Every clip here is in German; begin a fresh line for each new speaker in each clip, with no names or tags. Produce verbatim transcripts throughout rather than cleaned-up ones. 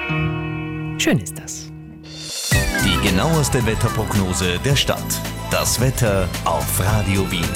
Schön ist das.
Die genaueste Wetterprognose der Stadt. Das Wetter auf Radio Wien.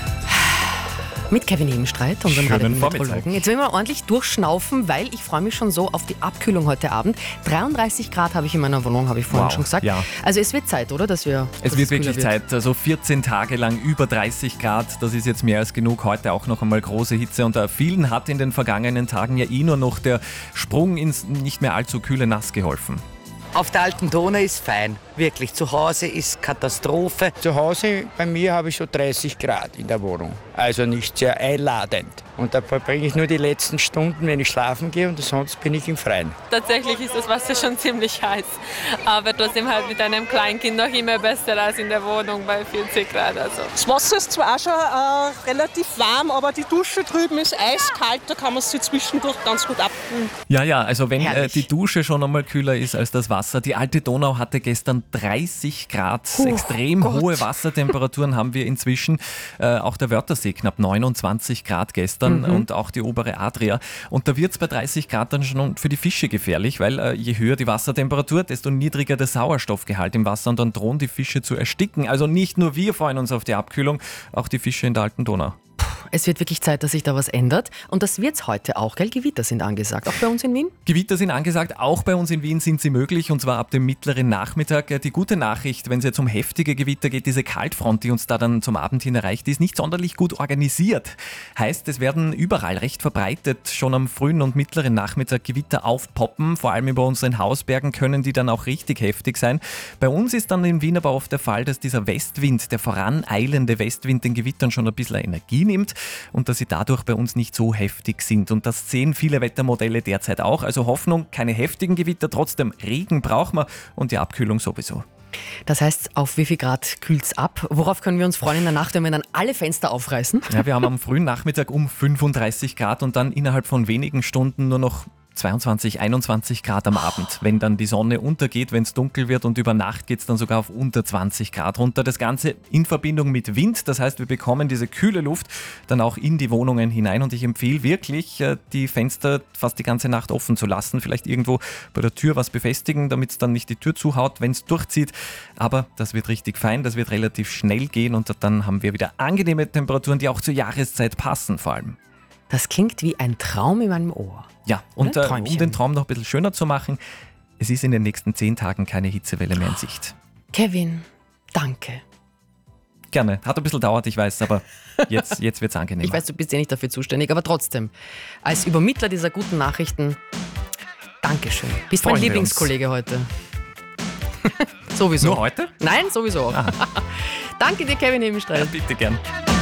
Mit Kevin Hebenstreit, unserem
Schönen
Radiometeorologen. Jetzt werden wir ordentlich durchschnaufen, weil ich freue mich schon so auf die Abkühlung heute Abend. dreiunddreißig Grad habe ich in meiner Wohnung, habe ich vorhin
Wow,
schon gesagt.
ja.
Also es wird Zeit, oder? Dass wir,
Es
dass
wird wirklich
kühler
Zeit, also vierzehn Tage lang über dreißig Grad, das ist jetzt mehr als genug. Heute auch noch einmal große Hitze und vielen hat in den vergangenen Tagen ja eh nur noch der Sprung ins nicht mehr allzu kühle Nass geholfen.
Auf der Alten Donau ist fein, wirklich. Zu Hause ist Katastrophe.
Zu Hause bei mir habe ich schon dreißig Grad in der Wohnung, also nicht sehr einladend. Und da verbringe ich nur die letzten Stunden, wenn ich schlafen gehe, und sonst bin ich im Freien.
Tatsächlich ist das Wasser schon ziemlich heiß, aber trotzdem halt mit einem Kleinkind noch immer besser als in der Wohnung bei vierzig Grad. Also.
Das Wasser ist zwar auch schon äh, relativ warm, aber die Dusche drüben ist eiskalt, da kann man sich zwischendurch ganz gut abkühlen.
Ja, ja, also wenn äh,
Herrlich.
die Dusche schon einmal kühler ist als das Wasser. Die Alte Donau hatte gestern dreißig Grad.
Oh,
Extrem
Gott.
hohe Wassertemperaturen haben wir inzwischen. Äh, auch der Wörthersee knapp neunundzwanzig Grad gestern
Mhm.
und auch die obere Adria. Und da wird es bei dreißig Grad dann schon für die Fische gefährlich, weil äh, je höher die Wassertemperatur, desto niedriger der Sauerstoffgehalt im Wasser und dann drohen die Fische zu ersticken. Also nicht nur wir freuen uns auf die Abkühlung, auch die Fische in der Alten Donau.
Es wird wirklich Zeit, dass sich da was ändert. Und das wird es heute auch, gell? Gewitter sind angesagt, auch bei uns in Wien.
Gewitter sind angesagt, auch bei uns in Wien sind sie möglich und zwar ab dem mittleren Nachmittag. Die gute Nachricht, wenn es jetzt um heftige Gewitter geht, diese Kaltfront, die uns da dann zum Abend hin erreicht, die ist nicht sonderlich gut organisiert. Heißt, es werden überall recht verbreitet schon am frühen und mittleren Nachmittag Gewitter aufpoppen, vor allem über unseren Hausbergen können die dann auch richtig heftig sein. Bei uns ist dann in Wien aber oft der Fall, dass dieser Westwind, der voraneilende Westwind den Gewittern schon ein bisschen Energie nimmt und dass sie dadurch bei uns nicht so heftig sind. Und das sehen viele Wettermodelle derzeit auch. Also Hoffnung, keine heftigen Gewitter, trotzdem Regen braucht man und die Abkühlung sowieso.
Das heißt, auf wie viel Grad kühlt es ab? Worauf können wir uns freuen in der Nacht, wenn wir dann alle Fenster aufreißen?
Ja, wir haben am frühen Nachmittag um fünfunddreißig Grad und dann innerhalb von wenigen Stunden nur noch zweiundzwanzig, einundzwanzig Grad am Abend. Wenn dann die Sonne untergeht, wenn es dunkel wird und über Nacht geht es dann sogar auf unter zwanzig Grad runter. Das Ganze in Verbindung mit Wind, das heißt, wir bekommen diese kühle Luft dann auch in die Wohnungen hinein und ich empfehle wirklich, die Fenster fast die ganze Nacht offen zu lassen. Vielleicht irgendwo bei der Tür was befestigen, damit es dann nicht die Tür zuhaut, wenn es durchzieht. Aber das wird richtig fein, das wird relativ schnell gehen und dann haben wir wieder angenehme Temperaturen, die auch zur Jahreszeit passen vor allem.
Das klingt wie ein Traum in meinem Ohr.
Ja, und
Ein
äh, um
Träumchen.
den Traum noch ein bisschen schöner zu machen, es ist in den nächsten zehn Tagen keine Hitzewelle mehr in Sicht.
Kevin, danke.
Gerne. Hat ein bisschen dauert, ich weiß, aber jetzt, jetzt wird es angenehmer.
Ich weiß, du bist ja nicht dafür zuständig, aber trotzdem, als Übermittler dieser guten Nachrichten, Dankeschön. Bist mein
Freuen wir
Lieblingskollege heute. Sowieso.
Nur heute?
Nein, sowieso auch. Danke dir, Kevin Hebenstreit.
Ja, bitte gern.